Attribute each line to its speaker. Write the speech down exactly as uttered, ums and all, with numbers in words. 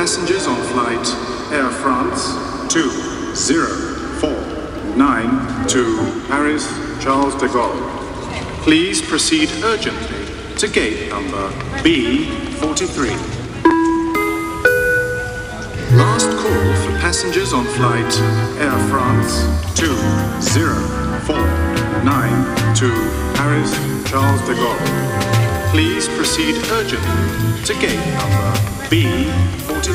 Speaker 1: passengers on flight Air France two zero four nine to Paris Charles de Gaulle. Please proceed urgently to gate number B forty-three. Last call for passengers on flight Air France two zero four nine to Paris Charles de Gaulle. Please proceed urgently to gate number B forty-three.